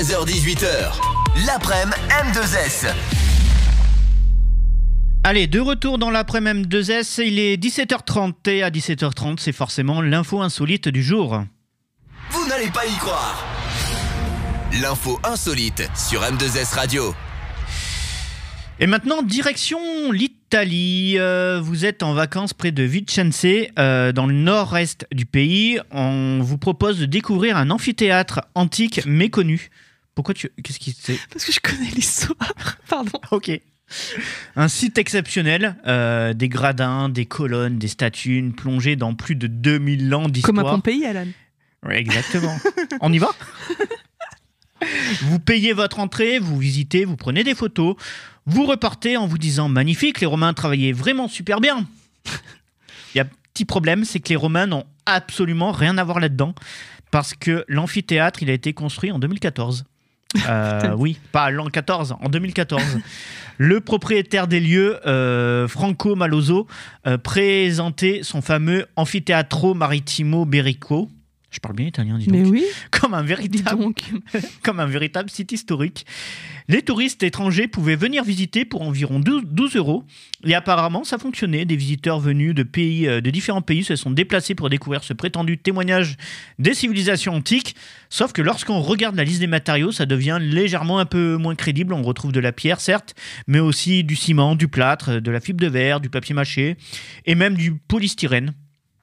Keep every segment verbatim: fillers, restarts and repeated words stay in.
seize heures dix-huit heures, l'après-midi M deux S. Allez, de retour dans l'après-midi M deux S, il est dix-sept heures trente et à dix-sept heures trente, c'est forcément l'info insolite du jour. Vous n'allez pas y croire. L'info insolite sur M deux S Radio. Et maintenant, direction l'Italie. Euh, vous êtes en vacances près de Vicenza, euh, dans le nord-est du pays. On vous propose de découvrir un amphithéâtre antique méconnu. Pourquoi tu... Qu'est-ce qui c'est ? Parce que je connais l'histoire. Pardon. Ok. Un site exceptionnel, euh, des gradins, des colonnes, des statues plongées dans plus de deux mille ans d'histoire. Comme à Pompéi, Alan. Oui, exactement. On y va ? Vous payez votre entrée, vous visitez, vous prenez des photos, vous repartez en vous disant « Magnifique, les Romains travaillaient vraiment super bien ». Il y a un petit problème, c'est que les Romains n'ont absolument rien à voir là-dedans parce que l'amphithéâtre, il a été construit en deux mille quatorze. Euh, oui, pas l'an quatorze, en deux mille quatorze. Le propriétaire des lieux, euh, Franco Malozzo, euh, présentait son fameux Amfiteatro Marittimo Berico. Je parle bien italien, dis donc. Mais oui. Comme un véritable, comme un véritable site historique. Les touristes étrangers pouvaient venir visiter pour environ douze euros. Et apparemment, ça fonctionnait. Des visiteurs venus de, pays, de différents pays se sont déplacés pour découvrir ce prétendu témoignage des civilisations antiques. Sauf que lorsqu'on regarde la liste des matériaux, ça devient légèrement un peu moins crédible. On retrouve de la pierre, certes, mais aussi du ciment, du plâtre, de la fibre de verre, du papier mâché et même du polystyrène.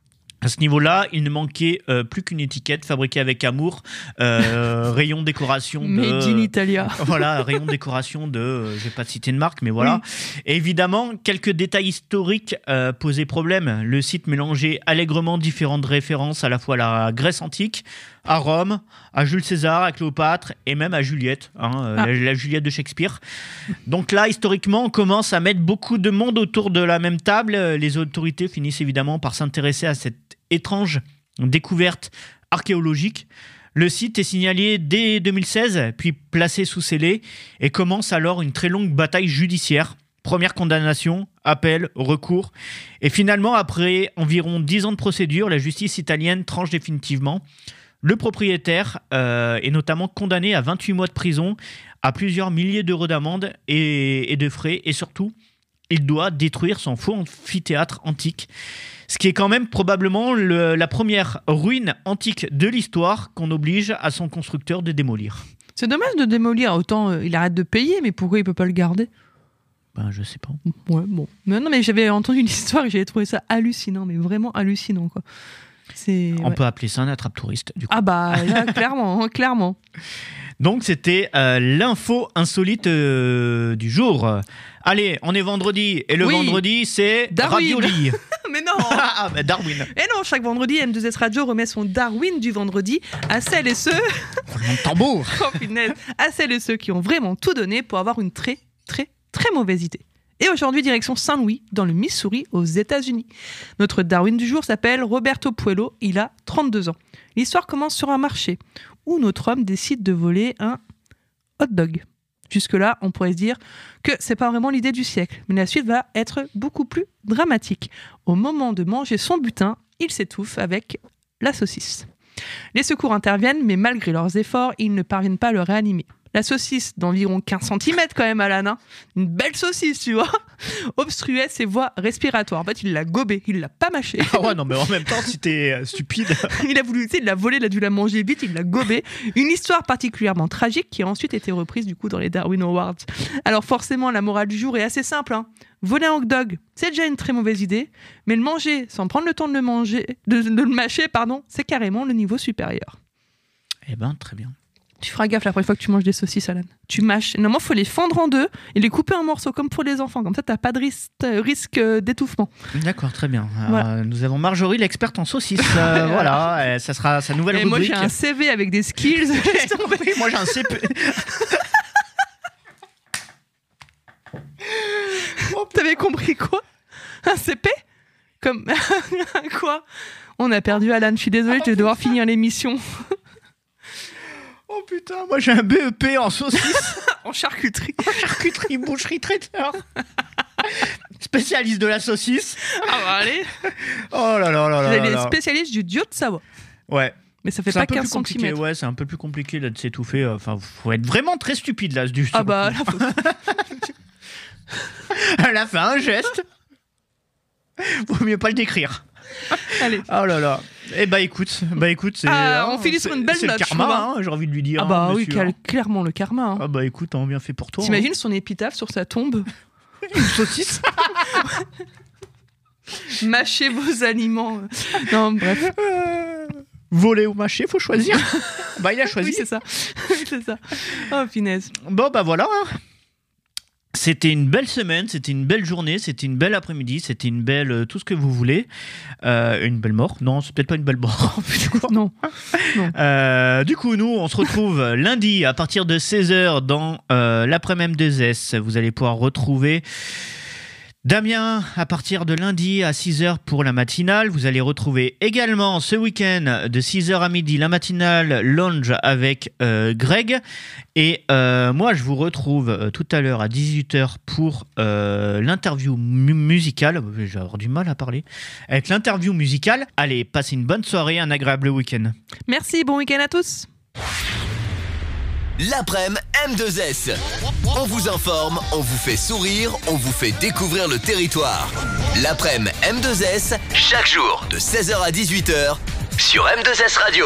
À ce niveau-là, il ne manquait euh, plus qu'une étiquette fabriquée avec amour, euh, rayon décoration de... Made in Italia. Voilà, rayon décoration de... Euh, je ne vais pas te citer de marque, mais voilà. Oui. Et évidemment, quelques détails historiques euh, posaient problème. Le site mélangeait allègrement différentes références à la fois à la Grèce antique, à Rome, à Jules César, à Cléopâtre et même à Juliette, hein, ah. la, la Juliette de Shakespeare. Donc là, historiquement, on commence à mettre beaucoup de monde autour de la même table. Les autorités finissent évidemment par s'intéresser à cette étrange découverte archéologique. Le site est signalé dès deux mille seize, puis placé sous scellé, et commence alors une très longue bataille judiciaire. Première condamnation, appel, recours. Et finalement, après environ dix ans de procédure, la justice italienne tranche définitivement. Le propriétaire euh, est notamment condamné à vingt-huit mois de prison, à plusieurs milliers d'euros d'amende et, et de frais, et surtout, il doit détruire son faux amphithéâtre antique. Ce qui est quand même probablement le, la première ruine antique de l'histoire qu'on oblige à son constructeur de démolir. C'est dommage de démolir, autant euh, il arrête de payer, mais pourquoi il peut pas le garder ? Ben, je sais pas. Ouais, bon. Mais non, mais j'avais entendu une histoire et j'avais trouvé ça hallucinant, mais vraiment hallucinant, quoi. C'est, On ouais. peut appeler ça un attrape-touriste, du coup. Ah bah, là, clairement, hein, clairement. Donc, c'était euh, l'info insolite euh, du jour. Allez, on est vendredi, et le oui. vendredi, c'est Darwin. Ravioli. Mais non. Ah, bah Darwin. Et non, chaque vendredi, M deux S Radio remet son Darwin du vendredi à celles et ceux... Mon tambour. Oh, punaise. À celles et ceux qui ont vraiment tout donné pour avoir une très, très, très mauvaise idée. Et aujourd'hui, direction Saint-Louis, dans le Missouri, aux États-Unis. Notre Darwin du jour s'appelle Roberto Puello, il a trente-deux ans. L'histoire commence sur un marché, où notre homme décide de voler un hot dog. Jusque-là, on pourrait se dire que c'est pas vraiment l'idée du siècle, mais la suite va être beaucoup plus dramatique. Au moment de manger son butin, il s'étouffe avec la saucisse. Les secours interviennent, mais malgré leurs efforts, ils ne parviennent pas à le réanimer. La saucisse d'environ quinze centimètres quand même, Alan, hein, une belle saucisse, tu vois, obstruait ses voies respiratoires. En fait, il l'a gobé, il l'a pas mâché. Ah ouais, non, mais en même temps, si t'es euh, stupide... il a voulu, tu sais, il l'a volé, il a dû la manger vite, il l'a gobé. Une histoire particulièrement tragique qui a ensuite été reprise, du coup, dans les Darwin Awards. Alors forcément, la morale du jour est assez simple, hein. Voler un hot dog, c'est déjà une très mauvaise idée, mais le manger sans prendre le temps de le manger, de, de le mâcher, pardon, c'est carrément le niveau supérieur. Eh ben, très bien. Tu feras gaffe la prochaine fois que tu manges des saucisses, Alan. Tu mâches. Normalement, il faut les fendre en deux et les couper en morceaux, comme pour les enfants. Comme ça, tu n'as pas de risque, risque d'étouffement. D'accord, très bien. Voilà. Euh, nous avons Marjorie, l'experte en saucisses. Euh, voilà, et ça sera sa nouvelle et rubrique. Moi, j'ai un C V avec des skills. Moi, j'ai un C P. T'avais compris quoi ? Un C P ? Comme quoi ? On a perdu Alan. Je suis désolée, je vais devoir finir l'émission. Oh putain, moi j'ai un B E P en saucisses. En charcuterie. En charcuterie, boucherie, traiteur. Spécialiste de la saucisse. Ah bah allez. Oh là là là là. Vous êtes là. spécialiste du Dio de Savoie. Ouais. Mais ça fait C'est pas un peu quinze plus compliqué, centimètres. ouais, c'est un peu plus compliqué là, de s'étouffer. Enfin, faut être vraiment très stupide là. Du Ah bah là, faut... Elle a fait un geste. Vaut mieux pas le décrire. Allez. Oh là là. Eh bah écoute, bah écoute, c'est. Ah, hein, on finit sur c'est- une belle c'est note, le je trouve, hein. karma, hein, j'ai envie de lui dire. Ah bah hein, oui, monsieur, quel- hein. clairement le karma. Hein. Ah bah écoute, hein, bien fait pour toi. T'imagines son épitaphe sur sa tombe? hein. Une saucisse. Mâchez vos aliments. Non, bref. Euh, Voler ou mâcher, faut choisir. Bah il a choisi. Oui, c'est ça. Oui, c'est ça. Oh, finesse. Bon bah voilà. hein. C'était une belle semaine, c'était une belle journée, c'était une belle après-midi, c'était une belle euh, tout ce que vous voulez. Euh, une belle mort. Non, c'est peut-être pas une belle mort. Non. Euh, du coup, nous, on se retrouve lundi à partir de seize heures dans euh, l'après-midi M deux S. Vous allez pouvoir retrouver Damien à partir de lundi à six heures pour la matinale. Vous allez retrouver également ce week-end de six heures à midi la matinale Lounge avec euh, Greg. Et euh, moi, je vous retrouve euh, tout à l'heure à dix-huit heures pour euh, l'interview mu- musicale. Je vais avoir du mal à parler. Avec l'interview musicale. Allez, passez une bonne soirée, un agréable week-end. Merci, bon week-end à tous. L'après-midi M deux S. On vous informe, on vous fait sourire, on vous fait découvrir le territoire. L'après-midi M deux S, chaque jour de seize heures à dix-huit heures sur M deux S Radio.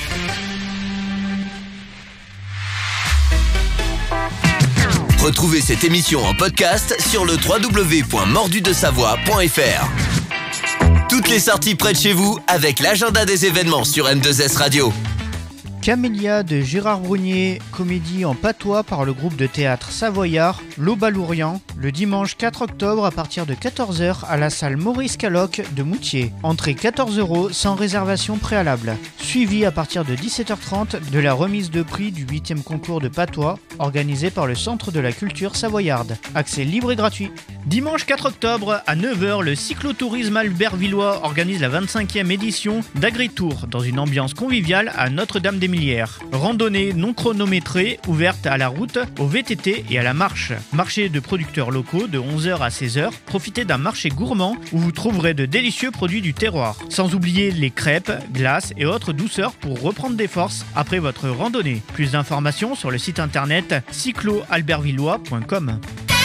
Retrouvez cette émission en podcast sur le w w w point mordu de savoie point f r. Toutes les sorties près de chez vous avec l'agenda des événements sur M deux S Radio. Camélia de Gérard Brunier, comédie en patois par le groupe de théâtre savoyard L'Aubalourian, le dimanche quatre octobre à partir de quatorze heures à la salle Maurice Caloc de Moutier. Entrée quatorze euros sans réservation préalable. Suivi à partir de dix-sept heures trente de la remise de prix du huitième concours de patois organisé par le Centre de la Culture Savoyarde. Accès libre et gratuit. Dimanche quatre octobre à neuf heures, le cyclotourisme albervillois organise la vingt-cinquième édition d'Agritour dans une ambiance conviviale à Notre-Dame-des-Millières. Randonnée non chronométrée ouverte à la route, au V T T et à la marche. Marché de producteurs locaux de onze heures à seize heures. Profitez d'un marché gourmand où vous trouverez de délicieux produits du terroir. Sans oublier les crêpes, glaces et autres douceurs pour reprendre des forces après votre randonnée. Plus d'informations sur le site internet cyclo albervillois point com.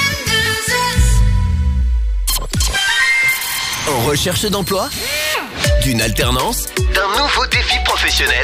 En recherche d'emploi? D'une alternance? D'un nouveau défi professionnel?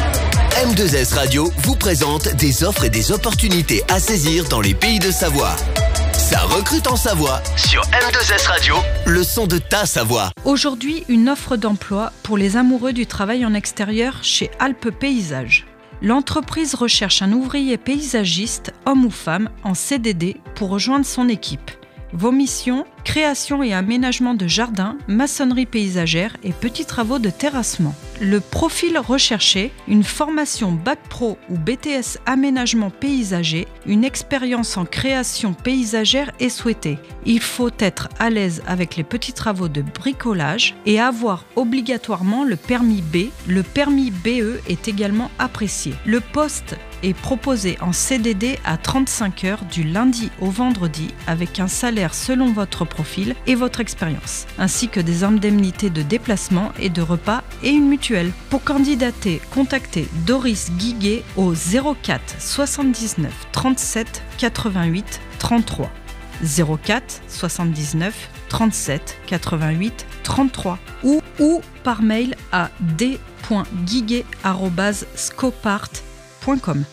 M deux S Radio vous présente des offres et des opportunités à saisir dans les pays de Savoie. Ça recrute en Savoie sur M deux S Radio, le son de ta Savoie. Aujourd'hui, une offre d'emploi pour les amoureux du travail en extérieur chez Alpes Paysages. L'entreprise recherche un ouvrier paysagiste, homme ou femme, en C D D pour rejoindre son équipe. Vos missions, création et aménagement de jardins, maçonnerie paysagère et petits travaux de terrassement. Le profil recherché, une formation Bac Pro ou B T S aménagement paysager, une expérience en création paysagère est souhaitée. Il faut être à l'aise avec les petits travaux de bricolage et avoir obligatoirement le permis B. Le permis B E est également apprécié. Le poste est proposé en C D D à trente-cinq heures du lundi au vendredi avec un salaire selon votre profil et votre expérience, ainsi que des indemnités de déplacement et de repas et une mutuelle. Pour candidater, contactez Doris Guiguet au zéro quatre soixante-dix-neuf trente-sept quatre-vingt-huit trente-trois. zéro quatre soixante-dix-neuf trente-sept quatre-vingt-huit trente-trois ou, ou par mail à d point guiguet arobase scopart point com.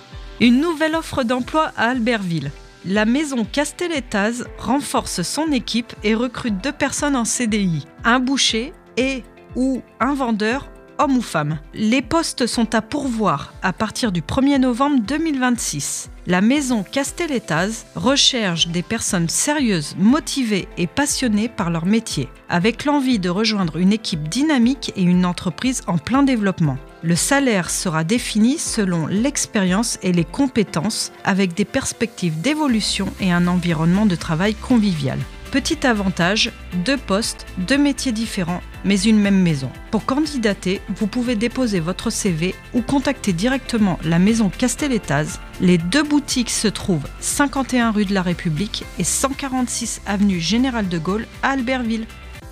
Une nouvelle offre d'emploi à Albertville. La maison Castelletaz renforce son équipe et recrute deux personnes en C D I, un boucher et ou un vendeur, homme ou femme. Les postes sont à pourvoir à partir du premier novembre deux mille vingt-six. La maison Castelletaz recherche des personnes sérieuses, motivées et passionnées par leur métier, avec l'envie de rejoindre une équipe dynamique et une entreprise en plein développement. Le salaire sera défini selon l'expérience et les compétences, avec des perspectives d'évolution et un environnement de travail convivial. Petit avantage, deux postes, deux métiers différents, mais une même maison. Pour candidater, vous pouvez déposer votre C V ou contacter directement la maison Castelletaz. Les deux boutiques se trouvent cinquante et un rue de la République et cent quarante-six avenue Général de Gaulle à Albertville.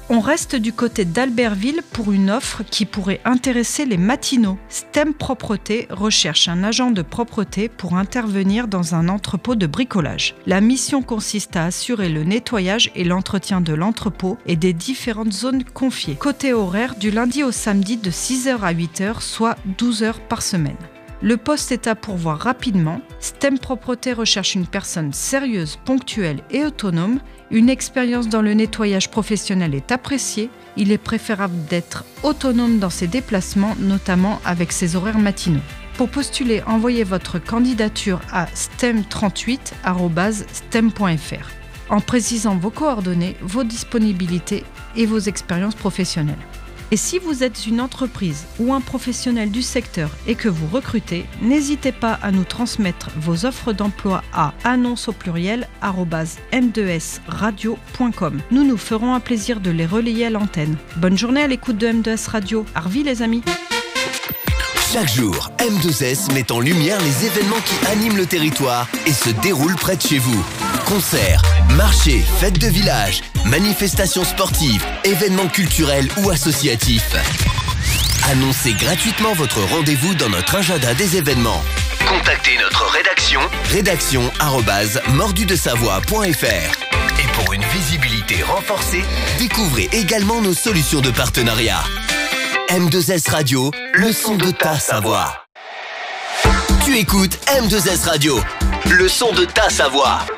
On reste du côté d'Albertville pour une offre qui pourrait intéresser les matinaux. Stem Propreté recherche un agent de propreté pour intervenir dans un entrepôt de bricolage. La mission consiste à assurer le nettoyage et l'entretien de l'entrepôt et des différentes zones confiées. Côté horaire, du lundi au samedi de six heures à huit heures, soit douze heures par semaine. Le poste est à pourvoir rapidement. Stem Propreté recherche une personne sérieuse, ponctuelle et autonome. Une expérience dans le nettoyage professionnel est appréciée. Il est préférable d'être autonome dans ses déplacements, notamment avec ses horaires matinaux. Pour postuler, envoyez votre candidature à stem trente-huit arobase stem point f r en précisant vos coordonnées, vos disponibilités et vos expériences professionnelles. Et si vous êtes une entreprise ou un professionnel du secteur et que vous recrutez, n'hésitez pas à nous transmettre vos offres d'emploi à annonce au pluriel arobase m deux s radio point com. Nous nous ferons un plaisir de les relayer à l'antenne. Bonne journée à l'écoute de M deux S Radio. Arvi les amis. Chaque jour, M deux S met en lumière les événements qui animent le territoire et se déroulent près de chez vous. Concerts, marchés, fêtes de village, manifestations sportives, événements culturels ou associatifs. Annoncez gratuitement votre rendez-vous dans notre agenda des événements. Contactez notre rédaction, rédaction arobase mordu de savoie point f r. Et pour une visibilité renforcée, découvrez également nos solutions de partenariat. M deux S Radio, le son de ta Savoie. Tu écoutes M deux S Radio, le son de ta Savoie.